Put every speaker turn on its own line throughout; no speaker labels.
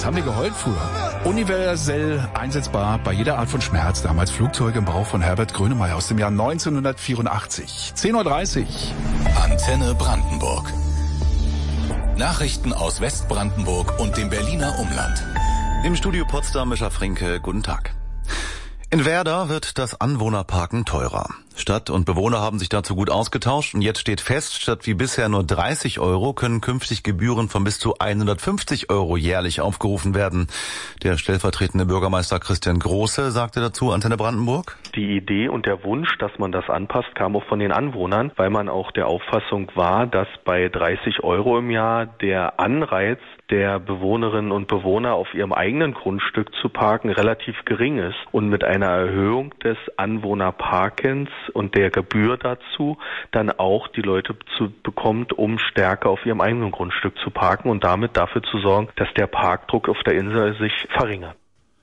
Was haben wir geheult früher? Universell einsetzbar bei jeder Art von Schmerz. Damals Flugzeuge im Bauch von Herbert Grönemeyer aus dem Jahr 1984. 10.30 Uhr.
Antenne Brandenburg. Nachrichten aus Westbrandenburg und dem Berliner Umland.
Im Studio Potsdam, Mischa Frinke, guten Tag. In Werder wird das Anwohnerparken teurer. Stadt und Bewohner haben sich dazu gut ausgetauscht und jetzt steht fest, statt wie bisher nur 30 Euro können künftig Gebühren von bis zu 150 Euro jährlich aufgerufen werden. Der stellvertretende Bürgermeister Christian Große sagte dazu Antenne Brandenburg:
Die Idee und der Wunsch, dass man das anpasst, kam auch von den Anwohnern, weil man auch der Auffassung war, dass bei 30 Euro im Jahr der Anreiz der Bewohnerinnen und Bewohner auf ihrem eigenen Grundstück zu parken relativ gering ist. Und mit einer Erhöhung des Anwohnerparkens und der Gebühr dazu dann auch die Leute bekommt, um stärker auf ihrem eigenen Grundstück zu parken und damit dafür zu sorgen, dass der Parkdruck auf der Insel sich verringert.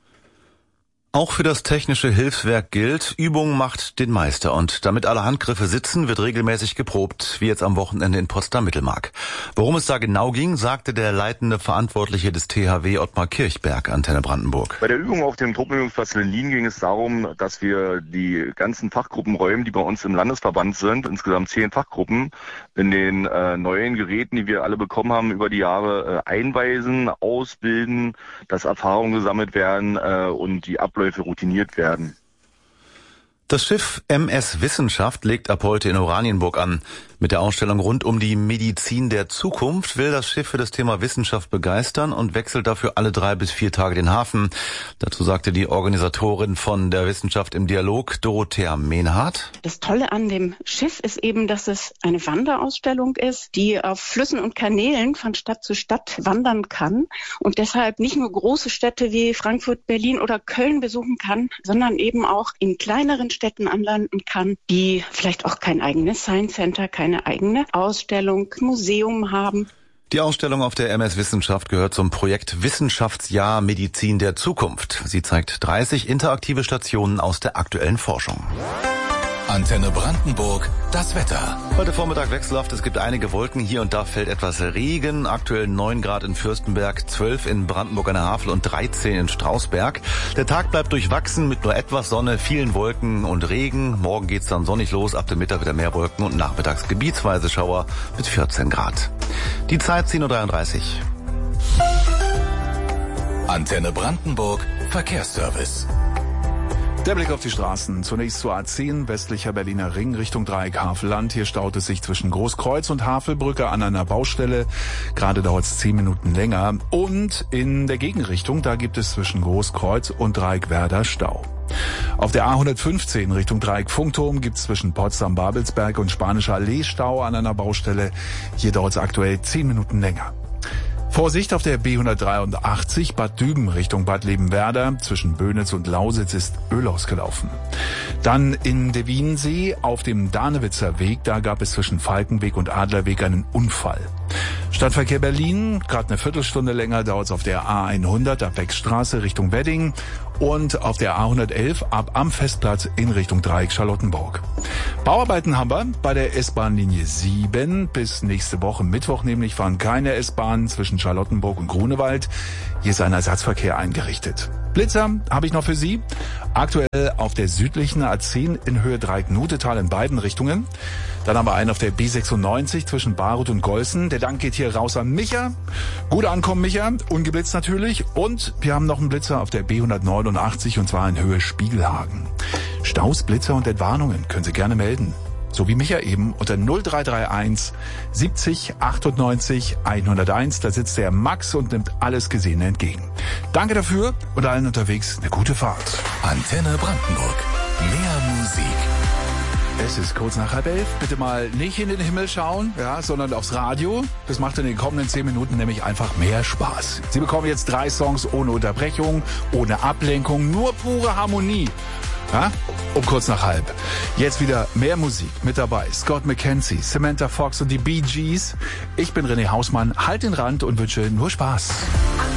Auch für das technische Hilfswerk gilt, Übung macht den Meister. Und damit alle Handgriffe sitzen, wird regelmäßig geprobt, wie jetzt am Wochenende in Potsdam-Mittelmark. Worum es da genau ging, sagte der leitende Verantwortliche des THW Ottmar Kirchberg, Antenne Brandenburg.
Bei der Übung auf dem Truppenübungsplatz Lelin ging es darum, dass wir die ganzen Fachgruppenräume, die bei uns im Landesverband sind, insgesamt 10 Fachgruppen, in den neuen Geräten, die wir alle bekommen haben über die Jahre, einweisen, ausbilden, dass Erfahrungen gesammelt werden und die Abläufe routiniert werden.
Das Schiff MS Wissenschaft legt ab heute in Oranienburg an. Mit der Ausstellung rund um die Medizin der Zukunft will das Schiff für das Thema Wissenschaft begeistern und wechselt dafür alle 3 bis 4 Tage den Hafen. Dazu sagte die Organisatorin von der Wissenschaft im Dialog, Dorothea Mehnhardt:
Das Tolle an dem Schiff ist eben, dass es eine Wanderausstellung ist, die auf Flüssen und Kanälen von Stadt zu Stadt wandern kann und deshalb nicht nur große Städte wie Frankfurt, Berlin oder Köln besuchen kann, sondern eben auch in kleineren Städten anlanden kann, die vielleicht auch kein eigenes Science Center, keine eigene Ausstellung, Museum haben.
Die Ausstellung auf der MS Wissenschaft gehört zum Projekt Wissenschaftsjahr Medizin der Zukunft. Sie zeigt 30 interaktive Stationen aus der aktuellen Forschung.
Antenne Brandenburg, das Wetter.
Heute Vormittag wechselhaft, es gibt einige Wolken, hier und da fällt etwas Regen. Aktuell 9 Grad in Fürstenberg, 12 in Brandenburg an der Havel und 13 in Strausberg. Der Tag bleibt durchwachsen mit nur etwas Sonne, vielen Wolken und Regen. Morgen geht's dann sonnig los, ab dem Mittag wieder mehr Wolken und nachmittags gebietsweise Schauer mit 14 Grad. Die Zeit 10.33 Uhr.
Antenne Brandenburg, Verkehrsservice.
Der Blick auf die Straßen. Zunächst zur A10, westlicher Berliner Ring Richtung Dreieck Havelland. Hier staut es sich zwischen Großkreuz und Havelbrücke an einer Baustelle. Gerade dauert es 10 Minuten länger. Und in der Gegenrichtung, da gibt es zwischen Großkreuz und Dreieck Werder Stau. Auf der A115 Richtung Dreieck Funkturm gibt es zwischen Potsdam-Babelsberg und Spanischer Allee Stau an einer Baustelle. Hier dauert es aktuell 10 Minuten länger. Vorsicht auf der B183 Bad Düben Richtung Bad Lebenwerder. Zwischen Böhnitz und Lausitz ist Öl ausgelaufen. Dann in der Wiensee auf dem Danewitzer Weg. Da gab es zwischen Falkenweg und Adlerweg einen Unfall. Stadtverkehr Berlin, gerade eine Viertelstunde länger dauert es auf der A100 ab Beckstraße Richtung Wedding und auf der A111 ab am Festplatz in Richtung Dreieck Charlottenburg. Bauarbeiten haben wir bei der S-Bahn-Linie 7. Bis nächste Woche Mittwoch nämlich fahren keine S-Bahnen zwischen Charlottenburg und Grunewald. Hier ist ein Ersatzverkehr eingerichtet. Blitzer habe ich noch für Sie. Aktuell auf der südlichen A10 in Höhe Dreieck-Nutetal in beiden Richtungen. Dann haben wir einen auf der B96 zwischen Baruth und Golzen. Der Dank geht hier raus an Micha. Gut ankommen, Micha. Ungeblitzt natürlich. Und wir haben noch einen Blitzer auf der B189 und zwar in Höhe Spiegelhagen. Staus, Blitzer und Entwarnungen können Sie gerne melden. So wie Micha eben unter 0331 70 98 101. Da sitzt der Max und nimmt alles Gesehene entgegen. Danke dafür und allen unterwegs eine gute Fahrt.
Antenne Brandenburg. Mehr Musik.
Es ist kurz nach 10:30. Bitte mal nicht in den Himmel schauen, ja, sondern aufs Radio. Das macht in den kommenden 10 Minuten nämlich einfach mehr Spaß. Sie bekommen jetzt 3 Songs ohne Unterbrechung, ohne Ablenkung, nur pure Harmonie. Ja? Um kurz nach 10:30. Jetzt wieder mehr Musik mit dabei. Scott McKenzie, Samantha Fox und die Bee Gees. Ich bin René Hausmann, halt den Rand und wünsche nur Spaß.